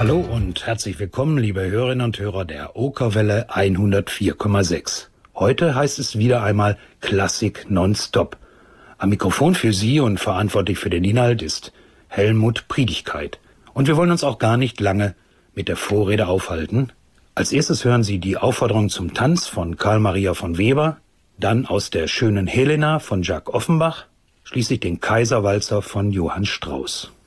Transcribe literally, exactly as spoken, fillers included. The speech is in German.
Hallo und herzlich willkommen, liebe Hörerinnen und Hörer der Okerwelle hundertvier Komma sechs. Heute heißt es wieder einmal Klassik nonstop. Am Mikrofon für Sie und verantwortlich für den Inhalt ist Helmut Priedigkeit. Und wir wollen uns auch gar nicht lange mit der Vorrede aufhalten. Als erstes hören Sie die Aufforderung zum Tanz von Karl Maria von Weber, dann aus der schönen Helena von Jacques Offenbach, schließlich den Kaiserwalzer von Johann Strauss.